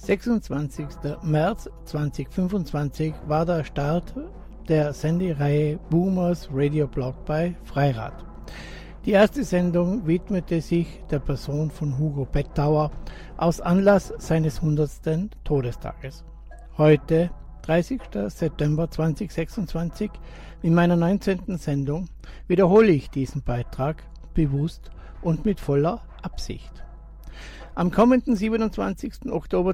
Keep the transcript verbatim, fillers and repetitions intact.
sechsundzwanzigster März zweitausendfünfundzwanzig war der Start der Sendereihe Boomers Radio Blog bei Freirad. Die erste Sendung widmete sich der Person von Hugo Pettauer aus Anlass seines hundertsten Todestages. Heute, dreißigster September zweitausendsechsundzwanzig, in meiner neunzehnten Sendung wiederhole ich diesen Beitrag bewusst und mit voller Absicht. Am kommenden siebenundzwanzigsten Oktober